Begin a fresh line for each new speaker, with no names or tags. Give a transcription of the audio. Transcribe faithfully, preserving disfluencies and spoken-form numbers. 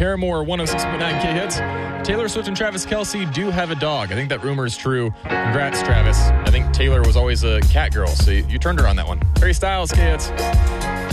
Paramore one oh six point nine K Hits. Taylor Swift and Travis Kelce do have a dog. I think that rumor is true. Congrats, Travis. I think Taylor was always a cat girl, so you, you turned her on that one. Harry Styles, K Hits.